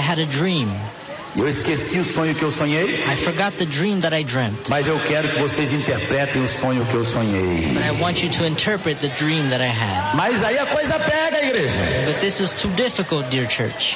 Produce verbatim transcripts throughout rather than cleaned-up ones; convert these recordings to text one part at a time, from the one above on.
had a dream. Eu esqueci o sonho que eu sonhei. I forgot the dream that I dreamt. Mas eu quero que vocês interpretem o sonho que eu sonhei. But I want you to interpret the dream that I had. Mas aí a coisa pega, igreja. But this is too difficult, dear church.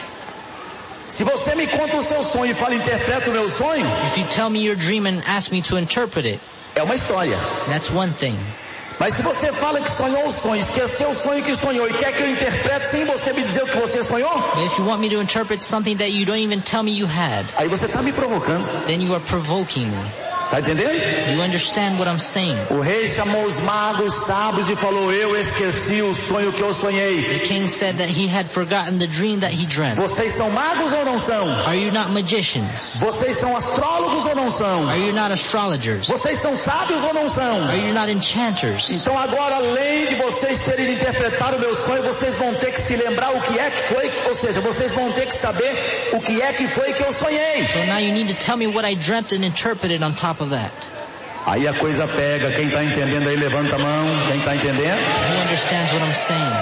Se você me conta o seu sonho e fala, interpreta o meu sonho, if you tell me your dream and ask me to interpret it, é uma história. That's one thing. Mas se você fala que sonhou o sonho, esqueceu o sonho que sonhou e quer que eu interprete sem você me dizer o que você sonhou, But if you want me to interpret something that you don't even tell me you had, aí você está me provocando. Then you are provoking me. Tá entendendo? You understand what I'm saying? O rei chamou os magos sábios e falou, eu esqueci o sonho que eu sonhei. The king said that he had forgotten the dream that he dreamt. Vocês são magos ou não são? Are you not magicians? Vocês são astrólogos ou não são? Are you not astrologers? Vocês são sábios ou não são? Are you not enchanters? Então agora, além de vocês terem interpretado o meu sonho, vocês vão ter que se lembrar o que é que foi, ou seja, vocês vão ter que saber o que é que foi que eu sonhei. So now you need to tell me what I dreamt and interpret it on top of that. Aí a coisa pega. Quem está entendendo aí, levanta a mão. Quem está entendendo? Who understands what I'm saying?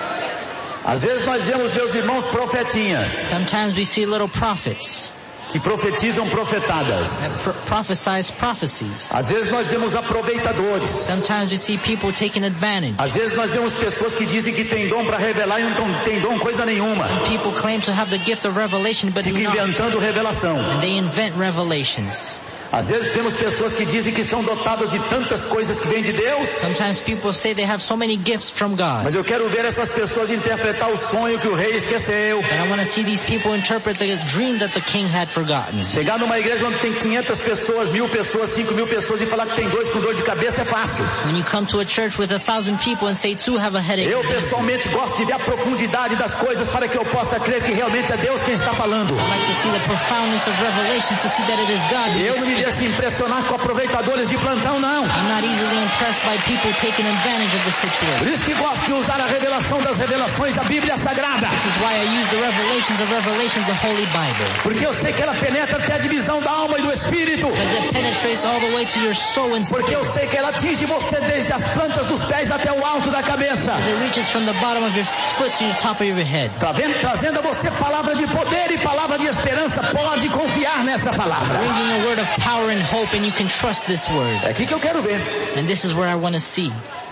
Às vezes nós vemos, meus irmãos, profetinhas. Sometimes we see little prophets. Que profetizam profetadas. Pro- prophesize prophecies. Às vezes nós vemos aproveitadores. Sometimes we see people taking advantage. Às vezes nós vemos pessoas que dizem que tem dom para revelar e não tem dom coisa nenhuma. And people claim to have the gift of revelation, but do Fica not. inventando revelação. And they invent revelations. Às vezes temos pessoas que dizem que são dotadas de tantas coisas que vêm de Deus. Sometimes people say they have so many gifts from God. Mas eu quero ver essas pessoas interpretar o sonho que o rei esqueceu. But I want to see these people interpret the dream that the king had forgotten. Chegar numa igreja onde tem quinhentas pessoas, mil pessoas, cinco mil pessoas e falar que tem dois com dor de cabeça é fácil. When you come to a church with a thousand people and say two have a headache. Eu pessoalmente gosto de ver a profundidade das coisas para que eu possa crer que realmente é Deus quem está falando. I like to see the profoundness of revelations to see that it is God. Eu não me deixo impressionar com aproveitadores de plantão, não. I'm not easily impressed by people taking advantage of the Por situation. isso que gosto de usar a revelação das revelações da Bíblia Sagrada. This is why I use the revelations of revelations, the Holy Bible. Porque eu sei que ela penetra até a divisão da alma e do espírito. Because it penetrates all the way to your soul and Porque spirit. eu sei que ela atinge você desde as plantas dos pés até o alto da cabeça. Because it reaches from the bottom of your foot to the top of your head. Tá vendo? Trazendo a você palavra de poder e palavra de esperança. Pode confiar nessa palavra. Bringing a word of power and hope, and you can trust this word. É aqui que eu quero ver. And this is where I want to see.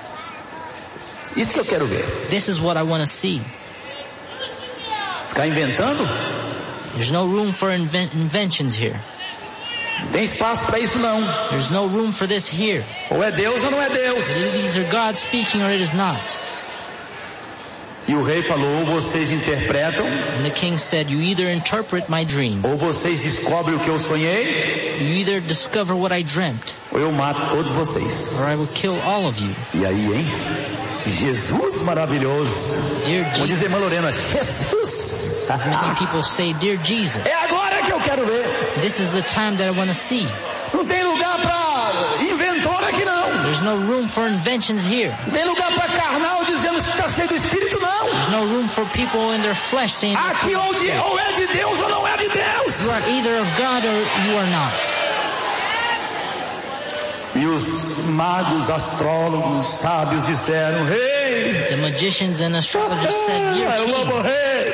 Isso que eu quero ver. This is what I want to see. Ficar inventando? There's no room for inven- inventions here. Não tem espaço para isso não. There's no room for this here. Ou é Deus ou não é Deus. Either these are God speaking or it is not. E o rei falou, ou vocês interpretam, And the king said, you either interpret my dream, ou vocês descobrem o que eu sonhei, you either discover what I dreamt, ou eu mato todos vocês. or I will kill all of you. E aí, hein? Jesus maravilhoso. Dear Como diz a irmã Jesus. Lorena, Jesus. As many people say, dear Jesus. É agora que eu quero ver. This is the time that I want to see. Não tem lugar para inventor aqui não. There's no room for inventions here. Não tem lugar para carnal dizendo que está cheio do Espírito não. There's no room for people in their flesh saying that Aqui ou, de, ou é de Deus ou não é de Deus. you are either of God or you are not. E os magos, astrólogos, sábios disseram, rei, The magicians and astrologers said, ah, dear eu vou king, morrer.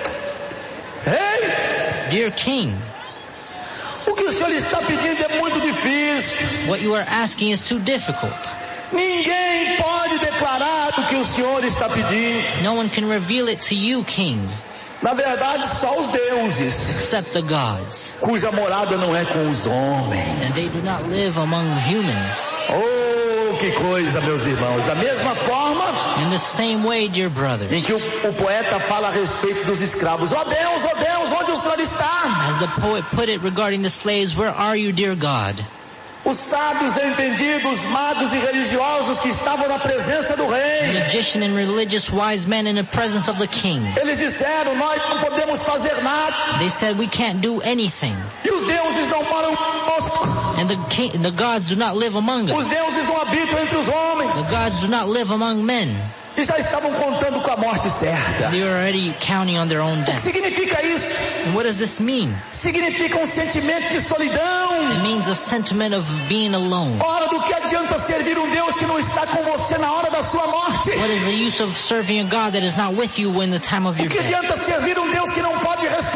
Rei, dear king, o que o senhor está pedindo é muito difícil. what you are asking is too difficult. Ninguém pode declarar o que o senhor está pedindo. No one can reveal it to you, king, Na verdade, só os deuses, except the gods. cuja morada não é com os homens. And they do not live among humans. Oh, que coisa, meus irmãos. Da mesma forma In the same way, dear em brothers, que o, o poeta fala a respeito dos escravos. Ó Deus, ó Deus, onde o senhor está? as the poet put it regarding the slaves, where are you, dear God? Os sábios entendidos, magos e religiosos que estavam na presença do The rei. magician and religious wise men in the presence of the king. Eles disseram, nós não podemos fazer nada. They said, we can't do anything. E os deuses não moram conosco. And the king, the gods do not live among Os us. deuses não habitam entre os The homens. gods do not live among men. E já estavam contando com a morte certa. They are already counting on their own O que death. significa isso? And what does this mean? Significa um sentimento de solidão. It means a sentiment of being alone. Ora, do que adianta servir um Deus que não está com você na hora da sua morte? What is the use of serving a God that is not with you in the time of O your que death? adianta servir um Deus que não pode responder